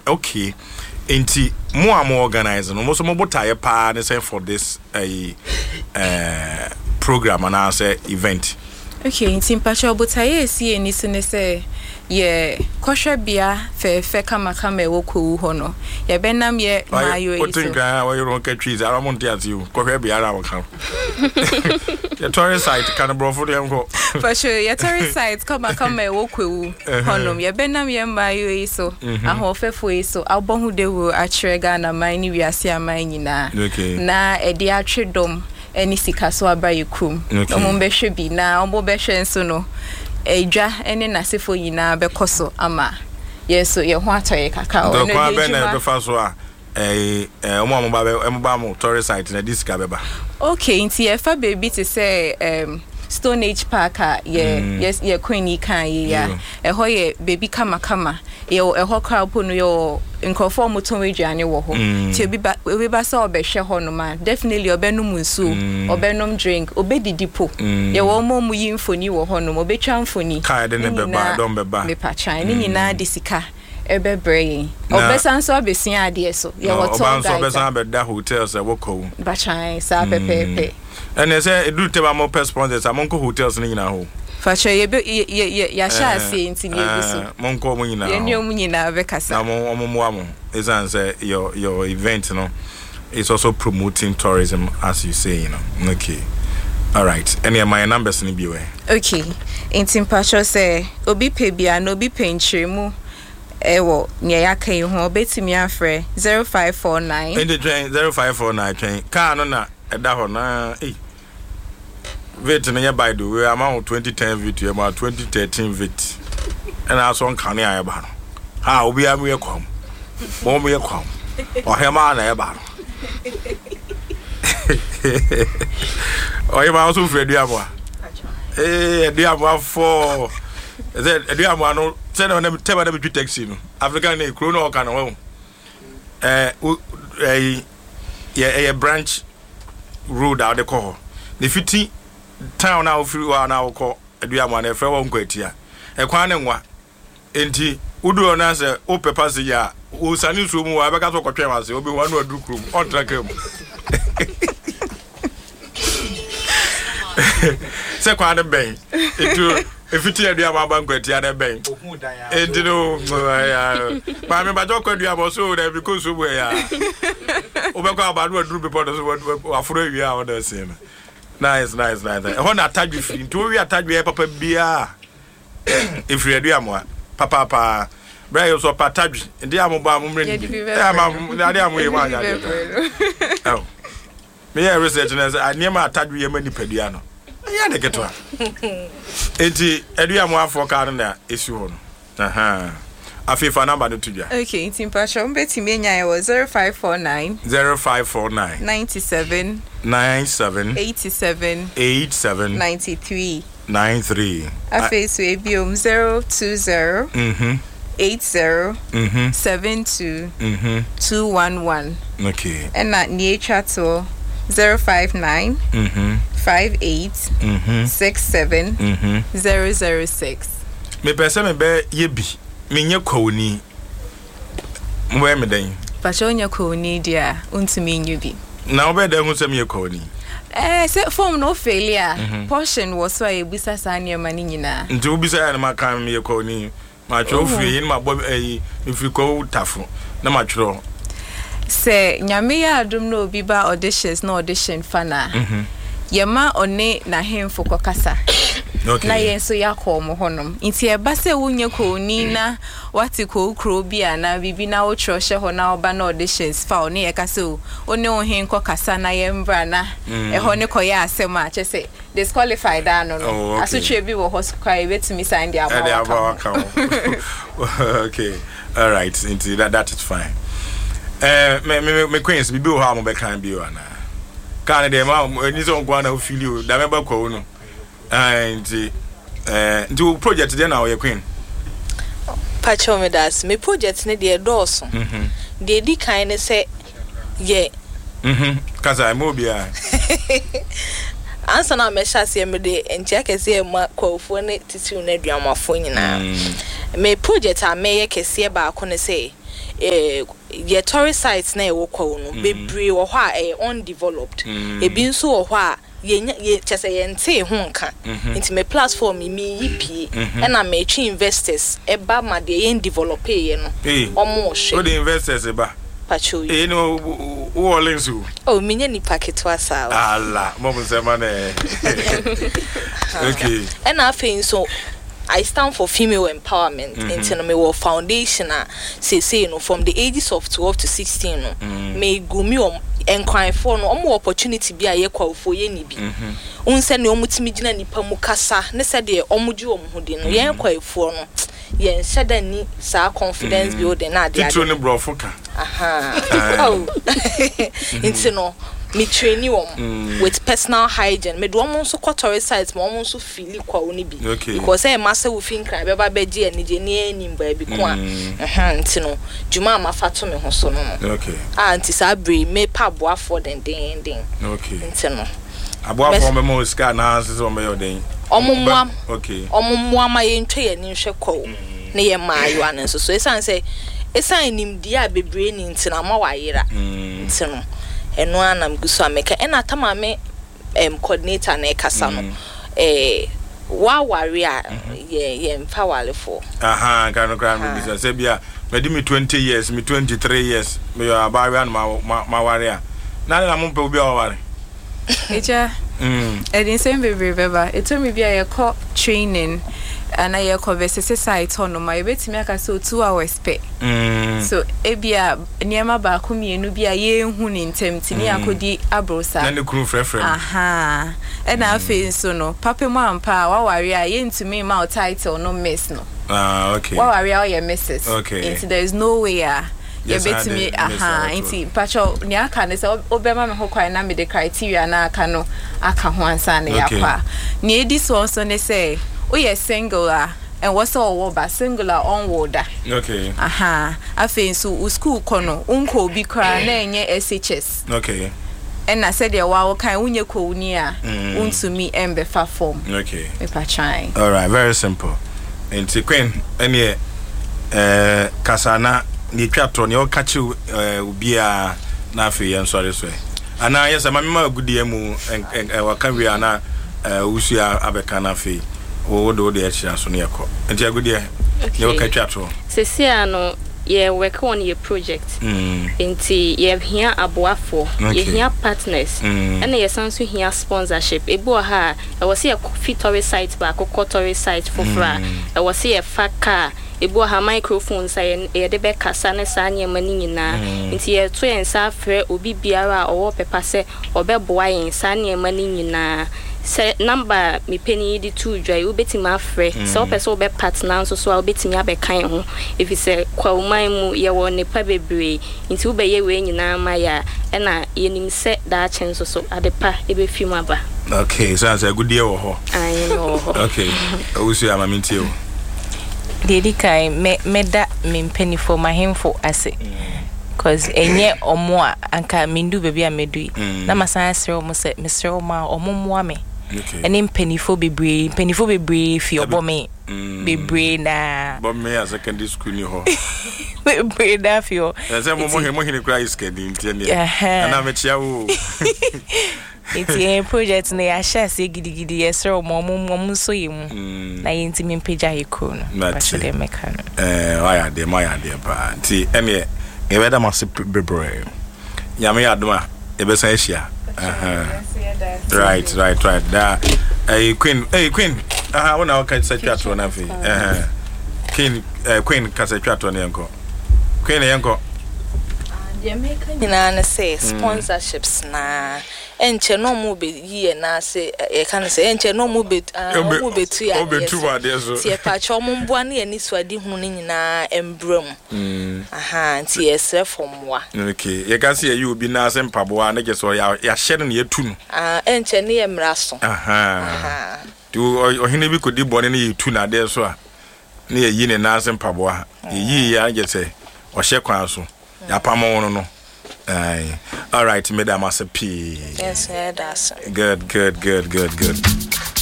okay. Inti mo organizing. Mo so mo botaye pa ne say for this program and I say event. Okay, inti mpacho botaye si eni se ne say ye kosha bia fe kama e woku ho no ye benam ye mayo iso otinga wa you get trees I want to you kosha bia ra waka the tourist site can brofo dem go for sure ye tourist site kama e woku ho no ye benam ye mayo iso ahofefo iso abohu de wo atrega na man ni wiase aman nyina na e de atwedom eni sika so abaye krum omo behwe bi na omo behwe nso no eja ene nasefo yina bekoso ama yeso ye ho atoye kaka o no kwa be na be fa so a omo ba mo tourist site na disika beba okay nti e fa baby to say Stone Age Park yes ye queenie kan ya ho ye baby kama ye ho crowd po no yo nkofo moton aduane wo ho ti obi ba sa obehwe ho no ma definitely obenum nsu obenum drink obedidi po ye wo mo mu yi mfoni wo ho no obetwa mfoni kai de ne beba don beba me pa chan ni nyina de sika ebebrey obesan so obesia ade so ye wo to guy obesan abeda hotels e wo ko ba chan sa pepepe and they say do tema mo sponsors amonko hotels ni nyina ho facho ya sha ase nti ni ebiso monko mo nyina ye ni omu nyina be kasa na mo mo is say your event no is also promoting tourism as you say, you know. Okay, all right, any of my numbers ni bi we okay nti mpacho say obi pe bia no obi pe nchiremu ewo nya yakan ho obetimi afre 0549 in the train 0549 train car no na eda ho na vet na by the way amount 2010 vet you about 2013 vet and I saw kan ya ba no ha obi am ye kwam mo mo ye kwam o he ma na ye ba no o ye ma so fre dua mo dua mo for dua mo no say na teba na bi taxi no African na kro no kan no ye branch road out the call the 50 town now free one now call aduama na efre won kwatia e kwan ne nwa enti udu na se o pepa se ya o sani so mu wa be ka so kwotwe ma se obi wanu adukrum on track am se kwan ne ben etu efiti aduama ban kwatia na ben enti no pa me ba jo kwaduama so na because so we ya obekwa abadu aduru before so afuro wi a won say no nice ho na attach free to we attach we papa bia if you do am papa bra you so attach ndi am ba am mre am na dey am we ma nya oh me here research na aniema attach we ma nipadua no ya de keto enti edu am afọ ka na esi ho no afifa number no tuja okay timpacho mbetimi enya ye 0549 97 87 93 afi so ebiom 020 80 72 211 okay and na ni chato 059 58 67 006 me pese me be ye bi menye kwoni mwe me den pacho nya kwoni dia untumi nyubi na obeda hu se me kwoni se form no failure portion was why ebisa sanya mani nyina nti obisa ya na maka me kwoni ma tro free ni ma bo ifri ko tafo na ma tro se nyame ya adum no obi ba auditions na audition fana yema one na hemfo kokasa okay. Na yenso yakọ mo honom nti e ba se wonye kwoni na wati ko kro bia na bibi na wo troshe ho na oba na auditions fa one ye kase o one o hen kokasa na ye mbra na e ho ne koye asem a che se disqualified no asotwe bi wo hospital betimi sign dia ba okay all right nti that is fine me queens bibi o ha mo be kan bi o na kan de ma ni so ngwa na o fili o da me ba kwa no and do project there now your queen pacho me das me project ne de doso de di kan ne se ye kaza mo bia ansa na me hyase me de entia kese ma kwofo ne titi na aduamafo nyina me project a me ye kese ba ko ne se ye tourist sites na e wo kwa no bebre wo ho a undeveloped ebi nso wo ho a ye chese ye nte ho nka nti me platform mi yipi e na me twi investors e ba ma de ye develop ye no omo hwe o the investors e ba pacho no wo lensu minye ni packet wa sawa ala mo mo se ma na okay and I so I stand for female empowerment in me foundation say no from the ages of 12 to 16 no me gumi enkwan for no omo opportunity bi aye kwafo ye ni bi unse ne omo timi gina nipa mu kasa ne se de omo ju omo hodi no ye kwafo no ye nhyeda ni sa confidence building na ade titro ne brofo ka oh into no me train you with personal hygiene me do omo tourist sites mo omo feel kwa oni bi because e massa wo fin kran be ba beje ani je ni anim ba bi ko nti no juma ma fato me ho so no okay nti sa bre me pa boa for den okay nti no aboa for me mo ska na so me yo den omo okay omo mo ma ye ntwe ye ni hwe ko ne ye ma ayo an so esan say esan nim dia bebre ni nti na ma wayera nti no eno anam guso ameka ena tamame coordinator na ekasa no wa ware a ye mfa wale for kan me bisa se bia me di me 20 years me 23 years me yo abawe ma ware a na mo pe obi a ware eja edin sem bebre beba eto me bia ye call training and I converse site on my betimi aka so 2 hours pe so ebia niema ba ko mienu bia ye hu ni ntem tini akodi abrosa na ne kru frefrem e na afi so no papa mu ampa wa ware a ye ntumi ma title no miss no okay wa ware a ye misses okay there is no way ye betimi nti pacho ni aka ne se obema me ho kwan na me the criteria na aka no aka ho ansa na yakwa ni edi so ne say we singular and what's all about singular onward okay afi so school kono unko bi kra na enye SHS okay and I said there wa kan unye ko uni a untumi embe fa form okay me pa try all right very simple enti Queen ene kasana ni twatro ne o kachi obi a na afi yen sorry so ana yes ma me agudie mu waka wi ana usu abeka na afi o do de achia so ne yakọ enti agudie ne o kachi atro sesia no ye work on your project enti ye hia aboafo ye hia partners and ye sanso hia sponsorship ebo ha e wo se ye fit site ba kokotore site fofra e wo se ye faka ebo ha microphone say ye de be kasa ne sa anya mani nyina nti ye to ye nsa afre obi biara owo pepa se obeboa ye nsa anya mani nyina se number me penny di 2 dry obetima afre se opese obe partner so obetimi abekan ho if you say kwa uman mu ye wo ne pa bebre nti ube ye we nyina ma ya e na ye nim se da chen so adepa ebe film aba okay so as a good year ho I know okay osu amaminti o dedi kai meda me penny for my him for ase cause enye omo anka mindu bebi a medui na masan asre omo se mesre omo omo me eni mpenifo bebre fi obome bebre na bombe as secondary school ni ho bebre da fi o se mo hini kra iskedi ntene na me chia wo iti project na ya sha se gidigidi yesre omo so yemu na yenti me page ayi kro no ba se de meka no waya de ba ti ene eweda mase bebre nyame yadoma ebesa ehia right da Queen wona o ka setwato na fi Queen ka setwato na yanko Queen yanko nyina na say sponsorships na enche no mu be yie na say e kan say enche no mu be tu ya obetu ade so tie pa cho mu mboa na yani suade hunu ni nyina embram nti esre fomwa okay ye ka say you obi na say mpaboa na je so ya hye no ye tu no enche ne ye mraso tu ohine bi kodi bone na ye tu na ade so a na ye yi ne na say mpaboa yi ya je say o hye kwan so ya pamo no all right, madam, as a P. Yes, that's good.